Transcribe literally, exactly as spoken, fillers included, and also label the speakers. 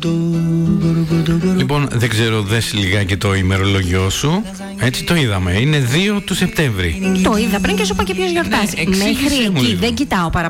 Speaker 1: Λοιπόν, δεν ξέρω, δες λιγάκι το ημερολόγιό σου. Έτσι το είδαμε. Είναι δύο του Σεπτέμβρη.
Speaker 2: Το είδα πριν και σου είπα και ποιος γιορτάζει.
Speaker 1: Ναι,
Speaker 2: μέχρι εκεί
Speaker 1: λίγο.
Speaker 2: δεν κοιτάω παραπάνω.